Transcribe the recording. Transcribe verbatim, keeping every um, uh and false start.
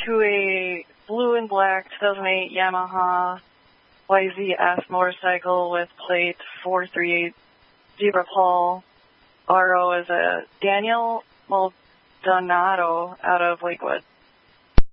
to a blue and black two thousand eight Yamaha Y Z S motorcycle with plate four three eight Zebra Paul. R O is a Daniel Maldonado out of Lakewood.